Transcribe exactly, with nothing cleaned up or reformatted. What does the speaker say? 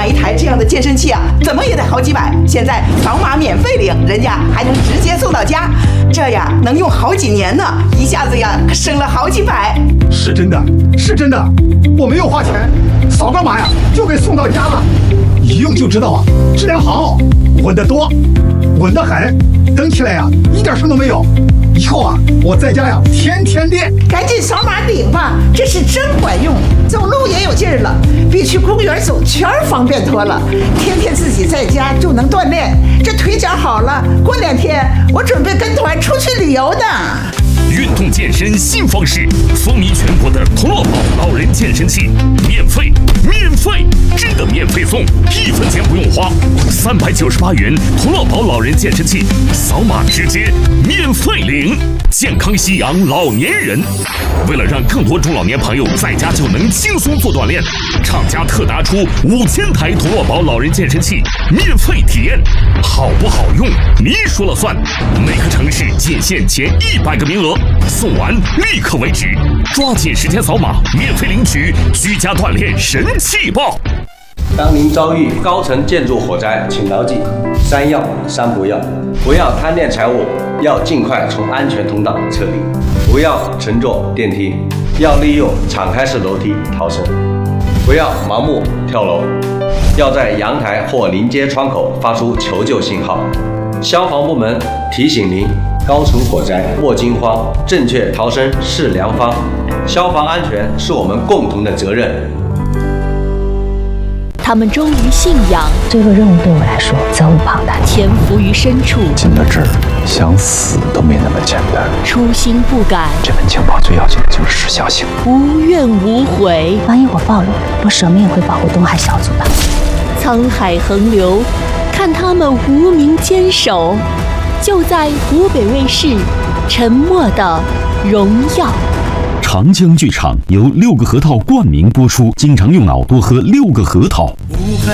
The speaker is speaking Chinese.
买一台这样的健身器啊，怎么也得好几百。现在扫码免费领，人家还能直接送到家，这呀能用好几年呢，一下子呀省了好几百。 是真的，是真的，我没有花钱，扫个码呀就给送到家了，一用就知道啊，质量好，稳得多，稳得很，蹬起来呀一点声都没有。以后啊，我在家呀天天练。 赶紧扫码领吧，这是真管用，走路也有劲儿了，比去公园走圈方便多了。天天自己在家就能锻炼，这腿脚好了，过两天我准备跟团出去旅游的。 运动健身新方式，风靡全国的同乐宝老人健身器，免费，免费，真的免费送，一分钱不用花，三百九十八元同乐宝老人健身器，扫码直接免费领，健康夕阳老年人。为了让更多中老年朋友在家就能轻松做锻炼，厂家特拿出五千台同乐宝老人健身器免费体验，好不好用你说了算。每个城市仅限前一百个名额，送完立刻为止，抓紧时间扫码免费领取居家锻炼神器包。 当您遭遇高层建筑火灾，请牢记三要三不要：不要贪恋财物，要尽快从安全通道撤离；不要乘坐电梯，要利用敞开式楼梯逃生；不要盲目跳楼，要在阳台或临街窗口发出求救信号。消防部门提醒您：高层火灾莫惊慌，正确逃生是良方。消防安全是我们共同的责任。 他们忠于信仰， 这个任务对我来说责无旁贷， 潜伏于深处， 进了这儿，想死都没那么简单。 初心不改， 这份情报最要紧的就是时效性， 无怨无悔。 万一我暴露，我舍命也会保护东海小组的。 沧海横流，看他们无名坚守，就在湖北卫视《沉默的荣耀》。 长江剧场由六个核桃冠名播出，经常用脑多喝六个核桃。